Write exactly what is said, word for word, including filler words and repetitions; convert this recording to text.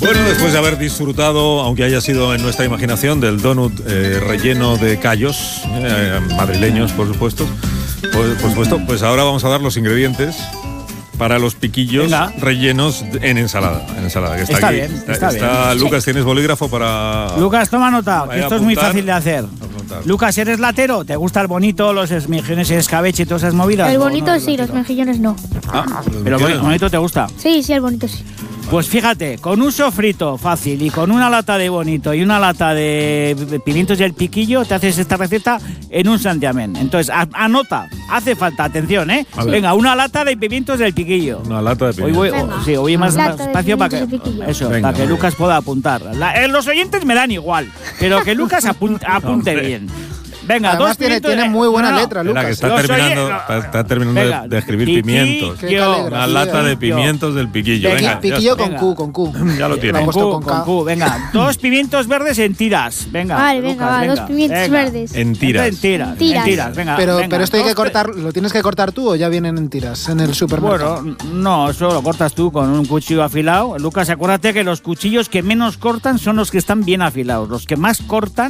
Bueno, después de haber disfrutado, aunque haya sido en nuestra imaginación, del donut eh, relleno de callos, eh, madrileños, por supuesto, pues, por supuesto, pues ahora vamos a dar los ingredientes para los piquillos Venga. rellenos en ensalada. En ensalada que está, Está aquí. bien, está, está está bien. Lucas, ¿tienes bolígrafo para...? Lucas, toma nota, que Vaya, esto es muy apuntar. fácil de hacer. Apuntar. Lucas, ¿eres latero? ¿Te gusta el bonito, los mejillones y escabeche y todas esas movidas? El ¿O bonito no eres sí, los latero? mejillones no. Ah, Pero el bonito te gusta. Sí, sí, el bonito sí. Pues fíjate, con un sofrito fácil y con una lata de bonito y una lata de pimientos del piquillo, te haces esta receta en un santiamén. Entonces, a- anota, hace falta, atención, ¿eh? A ver. Venga, una lata de pimientos del piquillo. Una lata de Hoy pimientos. voy, Venga. sí, hoy más, Lata más de espacio para que, pimientos de piquillo. eso, Venga, para que muy Lucas pueda apuntar. La- eh, los oyentes me dan igual, pero que Lucas apunte, apunte Hombre. bien. Venga, Además dos tiene, pimientos tiene de- muy buena no, no. letra, Espera, que Lucas. está Los terminando, oye- está, está terminando de- Venga, de, escribir piqui- pimientos. Qué Yo- caligrafía. Una lata de Yo. pimientos del piquillo. Venga, Venga, ya Piquillo está. con Venga. Q, con Q. Ya lo tiene. Lo ha Con puesto Q, con con K. Q, venga, dos pimientos verdes en tiras, venga. Vale, Lucas, venga, va, dos pimientos venga. verdes. En tiras. En tiras, En tiras. en tiras, venga. Pero, venga, pero esto hay que dos pe- cortar, ¿lo tienes que cortar tú o ya vienen en tiras en el supermercado? Bueno, no, eso lo cortas tú con un cuchillo afilado. Lucas, acuérdate que los cuchillos que menos cortan son los que están bien afilados. Los que más cortan